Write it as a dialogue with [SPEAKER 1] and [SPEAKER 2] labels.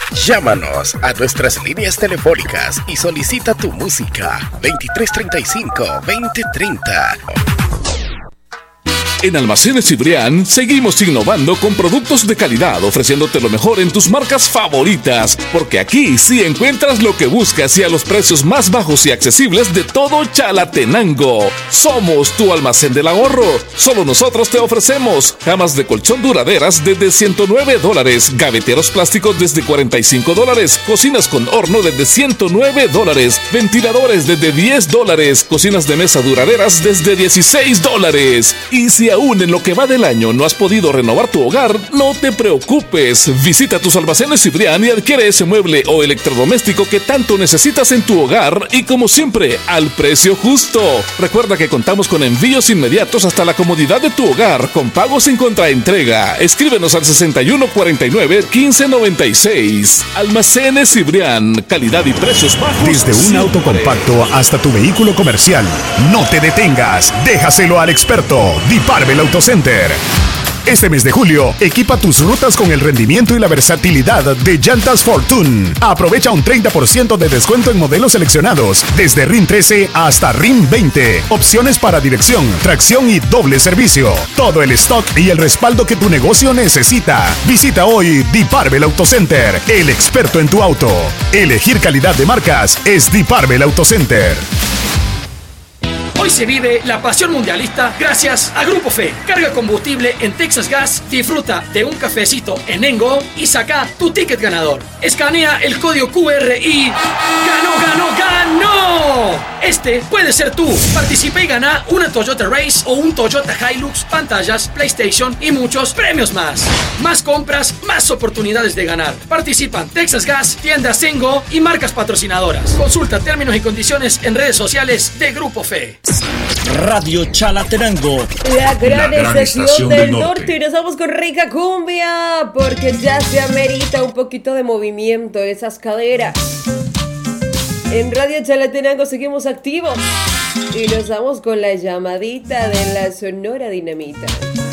[SPEAKER 1] Llámanos a nuestras líneas telefónicas y solicita tu música 2335-2030.
[SPEAKER 2] En Almacenes Cibrián seguimos innovando con productos de calidad, ofreciéndote lo mejor en tus marcas favoritas, porque aquí sí encuentras lo que buscas y a los precios más bajos y accesibles de todo Chalatenango. Somos tu almacén del ahorro. Solo nosotros te ofrecemos camas de colchón duraderas desde $109, gaveteros plásticos desde $45, cocinas con horno desde $109, ventiladores desde $10, cocinas de mesa duraderas desde $16. Y si aún en lo que va del año no has podido renovar tu hogar, no te preocupes. Visita tus almacenes Cibrián y adquiere ese mueble o electrodoméstico que tanto necesitas en tu hogar y, como siempre, al precio justo. Recuerda que contamos con envíos inmediatos hasta la comodidad de tu hogar con pago sin contraentrega. Escríbenos al 6149-1596. Almacenes Cibrián, calidad y precios bajos.
[SPEAKER 3] Desde un auto compacto hasta tu vehículo comercial, no te detengas. Déjaselo al experto Diparbel Autocenter. Este mes de julio, equipa tus rutas con el rendimiento y la versatilidad de Llantas Fortune. Aprovecha un 30% de descuento en modelos seleccionados, desde RIN 13 hasta RIN 20. Opciones para dirección, tracción y doble servicio. Todo el stock y el respaldo que tu negocio necesita. Visita hoy Diparbel Autocenter, el experto en tu auto. Elegir calidad de marcas es Diparbel Autocenter.
[SPEAKER 4] Hoy se vive la pasión mundialista gracias a Grupo Fe. Carga combustible en Texas Gas, disfruta de un cafecito en Engo y saca tu ticket ganador. Escanea el código QR y ¡ganó, ganó, ganó! Este puede ser tú. Participa y gana una Toyota Race o un Toyota Hilux, pantallas, PlayStation y muchos premios más. Más compras, más oportunidades de ganar. Participan Texas Gas, tiendas Engo y marcas patrocinadoras. Consulta términos y condiciones en redes sociales de Grupo Fe.
[SPEAKER 5] Radio Chalatenango,
[SPEAKER 6] la gran estación del norte. Y nos vamos con rica cumbia, porque ya se amerita un poquito de movimiento en esas caderas. En Radio Chalatenango seguimos activos y nos vamos con la llamadita de la Sonora Dinamita.